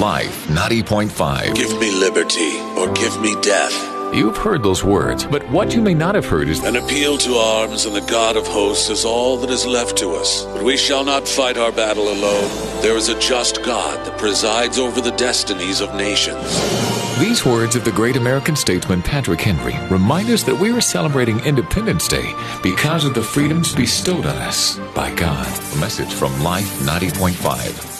Life 90.5. Give me liberty or give me death. You've heard those words, but what you may not have heard is An appeal to arms and the God of hosts is all that is left to us. But we shall not fight our battle alone. There is a just God that presides over the destinies of nations. These words of the great American statesman Patrick Henry remind us that we are celebrating Independence Day because of the freedoms bestowed on us by God. A message from Life 90.5.